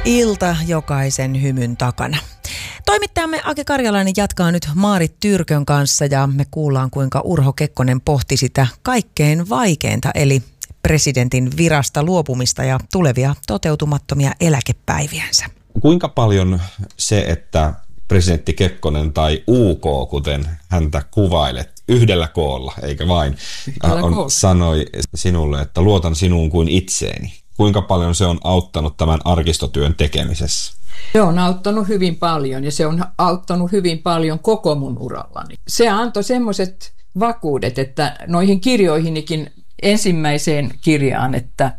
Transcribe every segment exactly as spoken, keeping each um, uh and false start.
Ilta jokaisen hymyn takana. Toimittajamme Ake Karjalainen jatkaa nyt Maarit Tyrkön kanssa ja me kuullaan, kuinka Urho Kekkonen pohti sitä kaikkein vaikeinta, eli presidentin virasta luopumista ja tulevia toteutumattomia eläkepäiviänsä. Kuinka paljon se, että presidentti Kekkonen tai U K, kuten häntä kuvailet, yhdellä koolla, eikä vain, on, sanoi sinulle, että luotan sinuun kuin itseeni. Kuinka paljon se on auttanut tämän arkistotyön tekemisessä? Se on auttanut hyvin paljon ja se on auttanut hyvin paljon koko mun urallani. Se antoi semmoiset vakuudet, että noihin kirjoihinikin ensimmäiseen kirjaan, että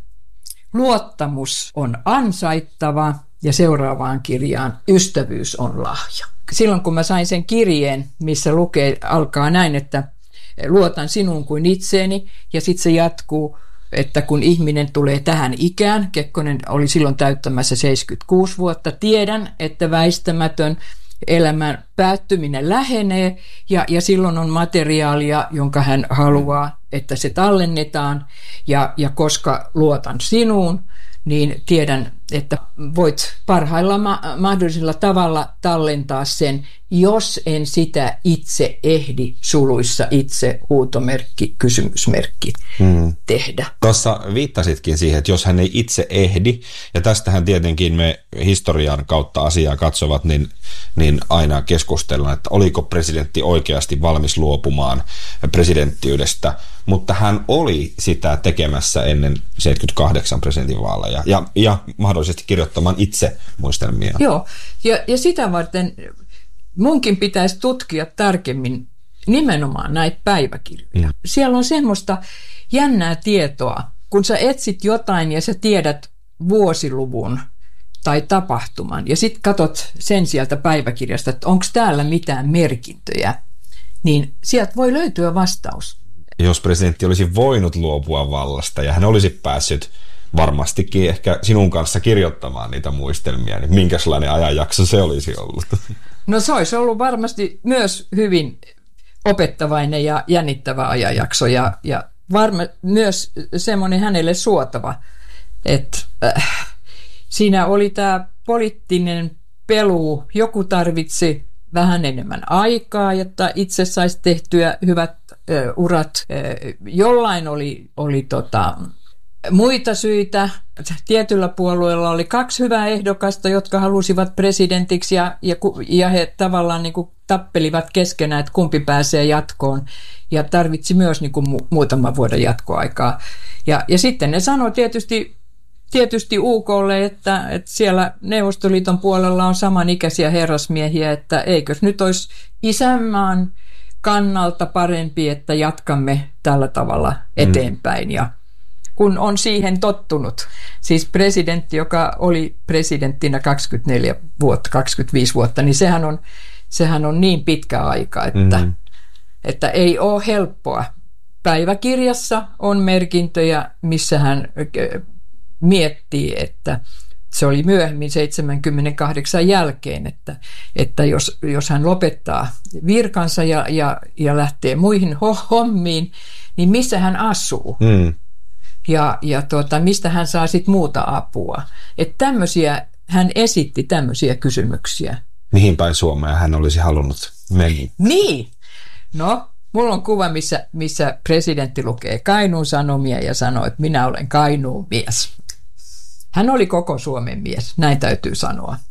luottamus on ansaittava ja seuraavaan kirjaan ystävyys on lahja. Silloin kun mä sain sen kirjeen, missä lukee, alkaa näin, että luotan sinuun kuin itseeni ja sitten se jatkuu, että kun ihminen tulee tähän ikään, Kekkonen oli silloin täyttämässä seitsemänkymmentäkuusi vuotta, tiedän, että väistämätön elämän päättyminen lähenee ja, ja silloin on materiaalia, jonka hän haluaa, että se tallennetaan ja, ja koska luotan sinuun, niin tiedän, että voit parhailla ma- mahdollisella tavalla tallentaa sen, jos en sitä itse ehdi, suluissa itse huutomerkki, kysymysmerkki hmm. tehdä. Tuossa viittasitkin siihen, että jos hän ei itse ehdi, ja tästähän tietenkin me historian kautta asiaa katsovat, niin, niin aina keskustellaan, että oliko presidentti oikeasti valmis luopumaan presidenttiydestä, mutta hän oli sitä tekemässä ennen seitsemänkymmentäkahdeksan presidentin vaaleja ja, ja mahdollisesti kirjoittamaan itse muistelmia. Joo, ja, ja sitä varten munkin pitäisi tutkia tarkemmin nimenomaan näitä päiväkirjoja. Mm. Siellä on semmoista jännää tietoa, kun sä etsit jotain ja sä tiedät vuosiluvun tai tapahtuman ja sitten katot sen sieltä päiväkirjasta, että onko täällä mitään merkintöjä, niin sieltä voi löytyä vastaus. Jos presidentti olisi voinut luopua vallasta ja hän olisi päässyt varmastikin ehkä sinun kanssa kirjoittamaan niitä muistelmia, niin minkälainen ajanjakso se olisi ollut? No se olisi ollut varmasti myös hyvin opettavainen ja jännittävä ajanjakso ja, ja varma, myös semmoinen hänelle suotava, että äh, siinä oli tämä poliittinen pelu, joku tarvitsi vähän enemmän aikaa, jotta itse saisi tehtyä hyvät äh, urat. Äh, jollain oli, oli tota, muita syitä. Tietyllä puolueella oli kaksi hyvää ehdokasta, jotka halusivat presidentiksi ja, ja, ja he tavallaan niin kuin tappelivat keskenään, että kumpi pääsee jatkoon ja tarvitsi myös niin kuin mu- muutaman vuoden jatkoaikaa. Ja, ja sitten ne sanoi tietysti, tietysti U K:lle, että, että siellä Neuvostoliiton puolella on samanikäisiä herrasmiehiä, että eikös nyt olisi isänmaan kannalta parempi, että jatkamme tällä tavalla eteenpäin ja kun on siihen tottunut. Siis presidentti, joka oli presidenttinä kaksikymmentäneljä vuotta, kaksikymmentäviisi vuotta, niin sehän on, sehän on niin pitkä aika, että, mm-hmm. että ei ole helppoa. Päiväkirjassa on merkintöjä, missä hän miettii, että se oli myöhemmin seitsemänkymmentäkahdeksan jälkeen, että, että jos, jos hän lopettaa virkansa ja, ja, ja lähtee muihin hommiin, niin missä hän asuu? Mm. Ja, ja tuota, mistä hän saa sitten muuta apua. Että tämmöisiä, hän esitti tämmöisiä kysymyksiä. Mihin päin Suomea hän olisi halunnut mennä? Niin. No, mulla on kuva, missä, missä presidentti lukee Kainuun Sanomia ja sanoo, että minä olen Kainuun mies. Hän oli koko Suomen mies, näin täytyy sanoa.